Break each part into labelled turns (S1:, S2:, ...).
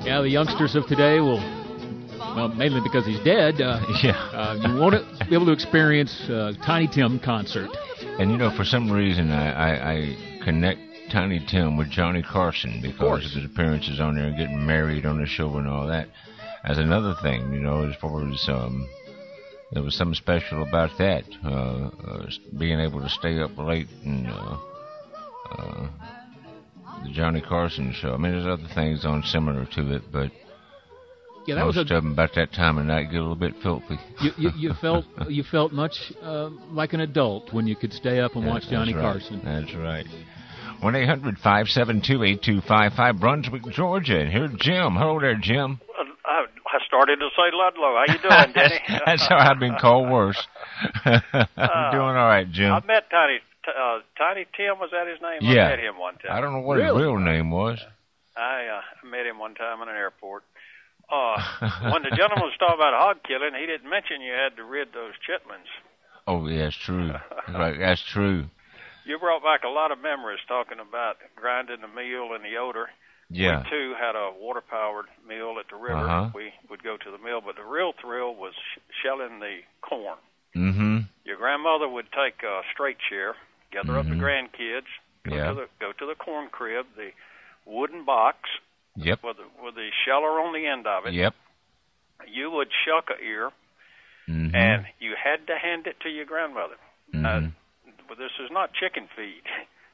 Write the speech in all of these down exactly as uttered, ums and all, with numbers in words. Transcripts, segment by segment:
S1: Yeah, the youngsters of today will, well, mainly because he's dead, uh,
S2: yeah.
S1: uh, you won't be able to experience uh, Tiny Tim concert.
S2: And, you know, for some reason, I, I, I connect Tiny Tim with Johnny Carson because of, of his appearances on there and getting married on the show and all that. As another thing, you know, as far as um, there was something special about that, uh, uh, being able to stay up late and uh, uh, the Johnny Carson show. I mean, there's other things on similar to it, but
S1: yeah, that
S2: most
S1: was a,
S2: of them about that time of night get a little bit filthy.
S1: You, you, you felt you felt much uh, like an adult when you could stay up and
S2: that,
S1: watch Johnny
S2: that's right.
S1: Carson.
S2: That's right. one eight hundred five seven two eight two five five, Brunswick, Georgia. And here's Jim. Hello there, Jim.
S3: I, I started to say Ludlow. How you doing, Denny?
S2: That's all right. I've been called worse. I'm
S3: uh,
S2: doing all right, Jim.
S3: I met Tiny uh, Tiny Tim. Was that his name?
S2: Yeah.
S3: I met him one time.
S2: I don't know what
S1: really?
S2: his real name was.
S3: I uh, met him one time in an airport. Uh, when the gentleman was talking about hog killing, he didn't mention you had to rid those chitlins.
S2: Oh, yeah, that's true. Right, that's true.
S3: You brought back a lot of memories talking about grinding the meal and the odor.
S2: Yeah.
S3: We, too, had a water-powered mill at the river.
S2: Uh-huh.
S3: We would go to the mill, but the real thrill was sh- shelling the corn.
S2: Mm-hmm.
S3: Your grandmother would take a straight chair, gather
S2: Mm-hmm.
S3: up the grandkids, go,
S2: yeah.
S3: to the, go to the corn crib, the wooden box
S2: Yep.
S3: with the, with the sheller on the end of it.
S2: Yep.
S3: You would shuck a ear,
S2: mm-hmm.
S3: and you had to hand it to your grandmother.
S2: Mm-hmm.
S3: Uh, but this is not chicken feed.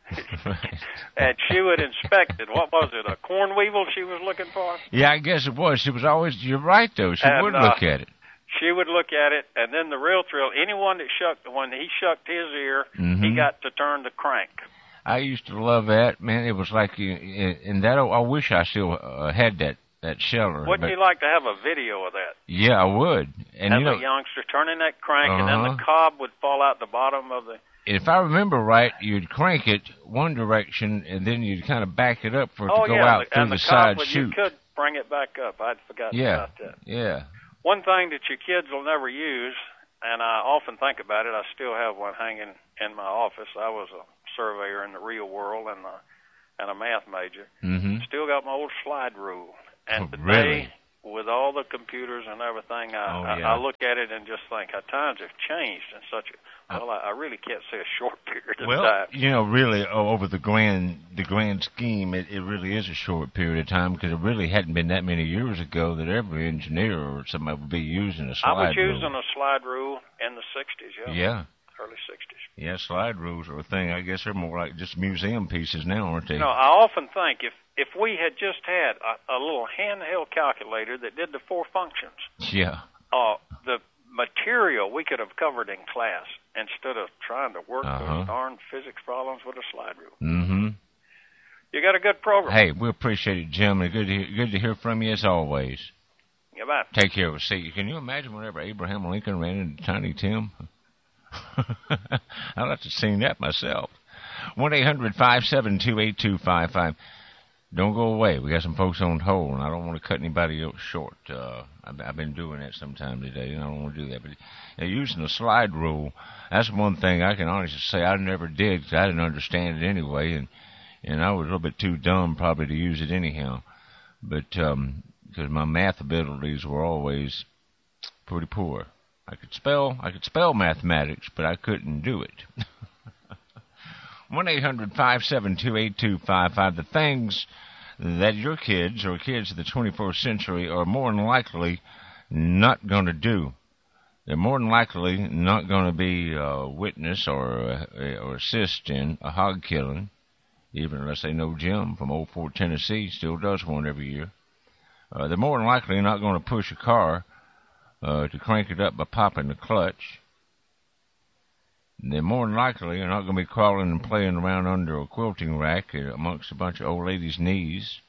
S3: And she would inspect it. What was it, a corn weevil she was looking for?
S2: Yeah, I guess it was. She was always, you're right, though. She
S3: and,
S2: would
S3: uh,
S2: look at it.
S3: She would look at it, and then the real thrill, anyone that shucked, when he shucked his ear,
S2: mm-hmm.
S3: he got to turn the crank.
S2: I used to love that, man. It was like, and that I wish I still uh, had that that sheller.
S3: Wouldn't
S2: but,
S3: you like to have a video of that?
S2: Yeah, I would. And
S3: As
S2: you know,
S3: a youngster turning that crank,
S2: uh-huh.
S3: and then the cob would fall out the bottom of the.
S2: If I remember right, you'd crank it one direction, and then you'd kind of back it up for it
S3: oh,
S2: to go
S3: yeah,
S2: out
S3: the,
S2: through
S3: and
S2: the,
S3: the
S2: side
S3: cob,
S2: chute.
S3: You could bring it back up. I'd forgotten
S2: yeah,
S3: about that.
S2: Yeah.
S3: One thing that your kids will never use, and I often think about it, I still have one hanging in my office. I was a surveyor in the real world and a, and a math major.
S2: Mm-hmm.
S3: Still got my old slide rule. And
S2: oh,
S3: today,
S2: really?
S3: with all the computers and everything, I,
S2: oh, yeah.
S3: I, I look at it and just think how times have changed in such a, well, I, I really can't say a short period of
S2: well,
S3: time.
S2: you know, really, oh, over the grand the grand scheme, it, it really is a short period of time because it really hadn't been that many years ago that every engineer or somebody would be using a slide rule.
S3: I was using a slide rule in the sixties, yeah.
S2: Yeah.
S3: Early sixties.
S2: Yeah, slide rules are a thing. I guess they're more like just museum pieces now, aren't they?
S3: You know, I often think if, if we had just had a, a little handheld calculator that did the four functions,
S2: yeah,
S3: uh, the material we could have covered in class instead of trying to work
S2: uh-huh.
S3: those darn physics problems with a slide rule.
S2: Mm-hmm.
S3: You got a good program.
S2: Hey, we appreciate it, Jim, and good to hear, good to hear from you as always.
S3: Goodbye.
S2: Take care. We'll see you. Can you imagine whenever Abraham Lincoln ran into Tiny Tim? I'd like to sing that myself. one eight hundred five seven two eight two five five. Don't go away. We got some folks on hold, and I don't want to cut anybody else short. Uh, I've, I've been doing that sometime today, and I don't want to do that. But uh, using the slide rule, that's one thing I can honestly say I never did because I didn't understand it anyway, and, and I was a little bit too dumb probably to use it anyhow. But um, because my math abilities were always pretty poor. I could spell, I could spell mathematics, but I couldn't do it. one eight hundred five seven two eight two five five. The things that your kids or kids of the twenty-first century are more than likely not going to do. They're more than likely not going to be a witness or uh, or assist in a hog killing, even unless they know Jim from Old Fort, Tennessee, still does one every year. Uh, they're more than likely not going to push a car Uh, to crank it up by popping the clutch. They're more than likely not going to be crawling and playing around under a quilting rack amongst a bunch of old ladies' knees.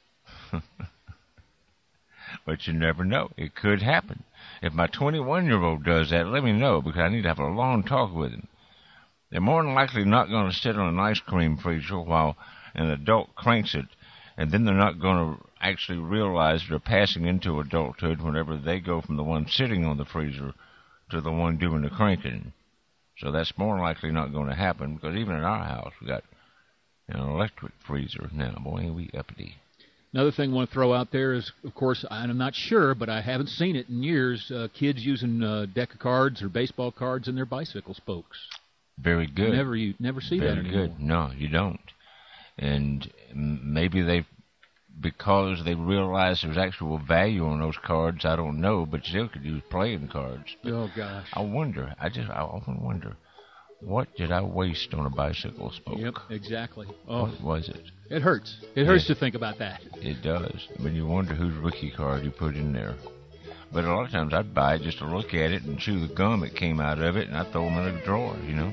S2: But you never know. It could happen. If my twenty-one-year-old does that, let me know, because I need to have a long talk with him. They're more than likely not going to sit on an ice cream freezer while an adult cranks it, and then they're not going to actually realize they're passing into adulthood whenever they go from the one sitting on the freezer to the one doing the cranking. So that's more likely not going to happen, because even in our house, we got an electric freezer now. Boy, ain't we uppity.
S1: Another thing I want to throw out there is, of course, and I'm not sure, but I haven't seen it in years, uh, kids using uh, deck of cards or baseball cards in their bicycle spokes.
S2: Very good.
S1: Never, you never see
S2: Very
S1: that anymore.
S2: good. No, you don't. And maybe they, because they realize there's actual value on those cards, I don't know, but still could use playing cards. But
S1: oh, gosh.
S2: I wonder, I just, I often wonder, what did I waste on a bicycle spoke?
S1: Yep, exactly. Oh,
S2: What was it?
S1: it hurts. It hurts
S2: Yeah.
S1: to think about that.
S2: It does. I mean, you wonder whose rookie card you put in there. But a lot of times I'd buy it just to look at it and chew the gum that came out of it, and I'd throw them in a drawer, you know.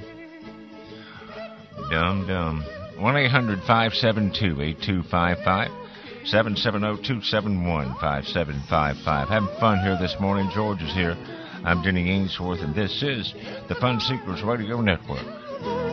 S2: Dumb, dumb. one eight hundred five seven two eight two five five, seven seven zero two seven one five seven five five. Having fun here this morning. George is here. I'm Denny Ainsworth, and this is the Fun Seekers Radio Network.